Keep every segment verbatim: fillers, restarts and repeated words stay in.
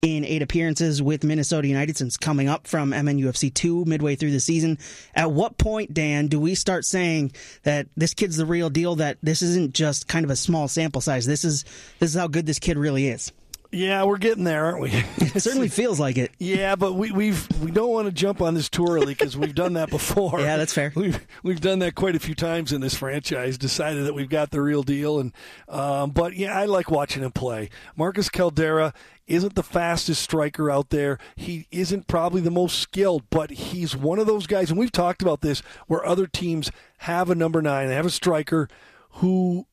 in eight appearances with Minnesota United since coming up from M N U F C two midway through the season. At what point, Dan, do we start saying that this kid's the real deal, that this isn't just kind of a small sample size? This is this is how good this kid really is. Yeah, we're getting there, aren't we? It certainly feels like it. Yeah, but we we've we don't want to jump on this too early because we've done that before. Yeah, that's fair. We've we've done that quite a few times in this franchise. Decided that we've got the real deal, and um, but yeah, I like watching him play. Marcus Caldera isn't the fastest striker out there. He isn't probably the most skilled, but he's one of those guys, and we've talked about this, where other teams have a number nine, they have a striker who,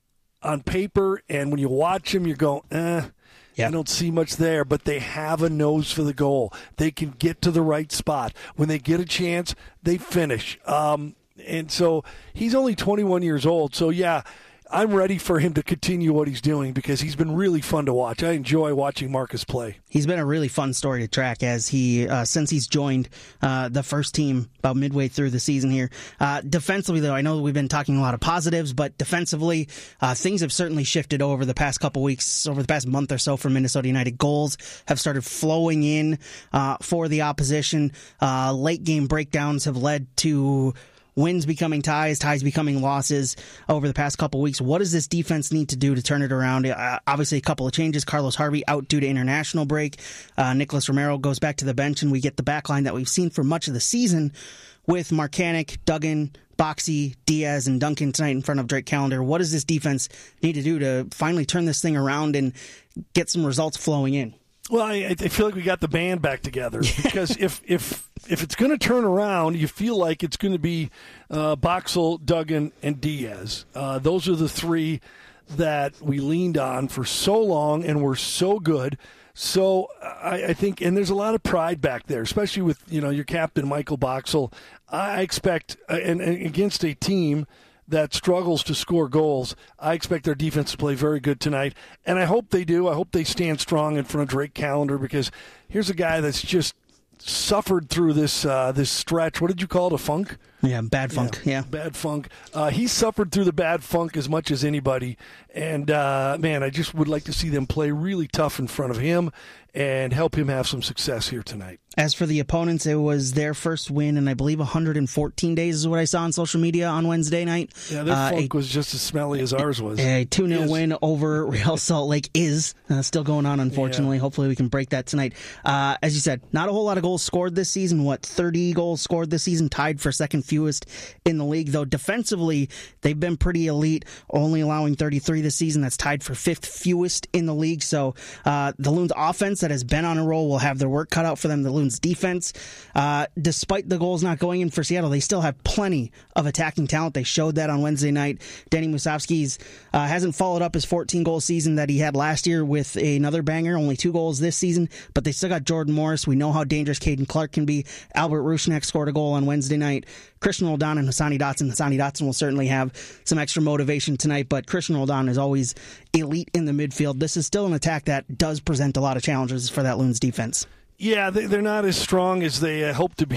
on paper, and when you watch him, you go, eh. Yep. I don't see much there, but they have a nose for the goal. They can get to the right spot. When they get a chance, they finish. Um, and so he's only twenty-one years old. So, yeah, I'm ready for him to continue what he's doing because he's been really fun to watch. I enjoy watching Marcus play. He's been a really fun story to track as he, uh, since he's joined uh, the first team about midway through the season here. Uh, defensively, though, I know we've been talking a lot of positives, but defensively, uh, things have certainly shifted over the past couple weeks, over the past month or so for Minnesota United. Goals have started flowing in uh, for the opposition. Uh, late game breakdowns have led to wins becoming ties, ties becoming losses over the past couple weeks. What does this defense need to do to turn it around? Uh, obviously, a couple of changes. Carlos Harvey out due to international break. Uh, Nicholas Romero goes back to the bench, and we get the back line that we've seen for much of the season with Marcanic, Duggan, Boxy, Diaz, and Duncan tonight in front of Drake Callender. What does this defense need to do to finally turn this thing around and get some results flowing in? Well, I, I feel like we got the band back together because if if if it's going to turn around, you feel like it's going to be uh, Boxall, Duggan, and Diaz. Uh, those are the three that we leaned on for so long and were so good. So I, I think, and there's a lot of pride back there, especially with you know your captain Michael Boxall. I expect, uh, and, and against a team that struggles to score goals, I expect their defense to play very good tonight. And I hope they do. I hope they stand strong in front of Drake Callender because here's a guy that's just suffered through this uh, this stretch. What did you call it, a funk? Yeah, bad funk, yeah. yeah. Bad funk. Uh, he suffered through the bad funk as much as anybody. And, uh, man, I just would like to see them play really tough in front of him and help him have some success here tonight. As for the opponents, it was their first win in, I believe, one hundred fourteen days is what I saw on social media on Wednesday night. Yeah, their uh, funk a, was just as smelly as ours was. A two nil win over Real Salt Lake is uh, still going on, unfortunately. Yeah. Hopefully we can break that tonight. Uh, as you said, not a whole lot of goals scored this season. What, thirty goals scored this season, tied for second fewest in the league. Though defensively, they've been pretty elite, only allowing thirty-three this season. That's tied for fifth fewest in the league. So uh, the Loons offense that has been on a roll will have their work cut out for them. The Loons defense, uh, despite the goals not going in for Seattle, they still have plenty of attacking talent. They showed that on Wednesday night. Danny Musovski's uh, hasn't followed up his fourteen-goal season that he had last year with another banger, only two goals this season, but they still got Jordan Morris. We know how dangerous Caden Clark can be. Albert Rusnak scored a goal on Wednesday night. Christian Roldan and Hassani Dotson. Hassani Dotson will certainly have some extra motivation tonight, but Christian Roldan is always elite in the midfield. This is still an attack that does present a lot of challenges for that Loons defense. Yeah, they're not as strong as they hope to be,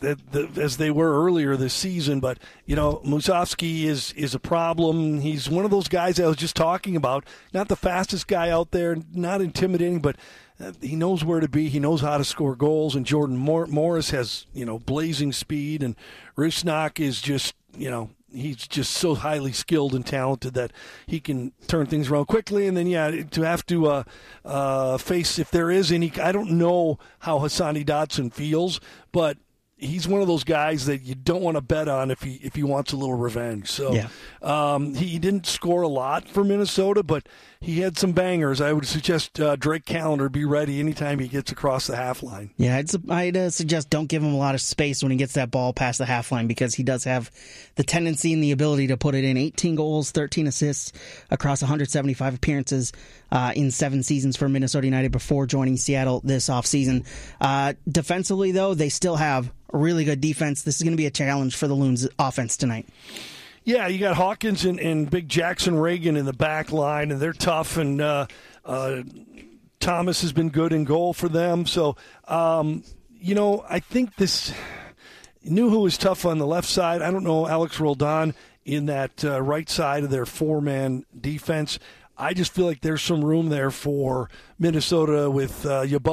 as they were earlier this season. But, you know, Musovski is, is a problem. He's one of those guys I was just talking about. Not the fastest guy out there, not intimidating, but he knows where to be. He knows how to score goals. And Jordan Morris has, you know, blazing speed. And Rusnak is just, you know, he's just so highly skilled and talented that he can turn things around quickly. And then, yeah, to have to uh, uh, face, if there is any, I don't know how Hassani Dotson feels, but he's one of those guys that you don't want to bet on if he if he wants a little revenge. So yeah. um, he didn't score a lot for Minnesota, but he had some bangers. I would suggest uh, Drake Callender be ready anytime he gets across the half line. Yeah, I'd, I'd uh, suggest don't give him a lot of space when he gets that ball past the half line because he does have the tendency and the ability to put it in. eighteen goals, thirteen assists across one hundred seventy-five appearances uh, in seven seasons for Minnesota United before joining Seattle this offseason. Uh, defensively, though, they still have a really good defense. This is going to be a challenge for the Loons offense tonight. Yeah, you got Hawkins and, and Big Jackson Reagan in the back line, and they're tough, and uh, uh, Thomas has been good in goal for them. So, um, you know, I think this Nuhu is tough on the left side. I don't know Alex Roldan in that uh, right side of their four-man defense. I just feel like there's some room there for Minnesota with uh,